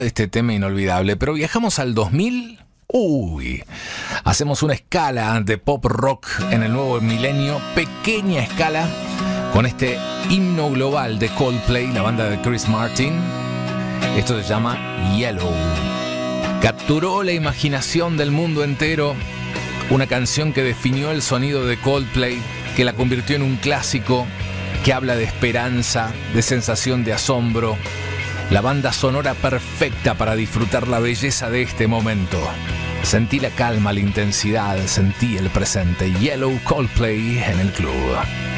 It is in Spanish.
Este tema inolvidable, pero viajamos al 2000. Uy, hacemos una escala de pop rock en el nuevo milenio, pequeña escala, con este himno global de Coldplay, la banda de Chris Martin. Esto se llama Yellow. Capturó la imaginación del mundo entero, una canción que definió el sonido de Coldplay, que la convirtió en un clásico, que habla de esperanza, de sensación de asombro. La banda sonora perfecta para disfrutar la belleza de este momento. Sentí la calma, la intensidad, sentí el presente. Yellow, Coldplay en el club.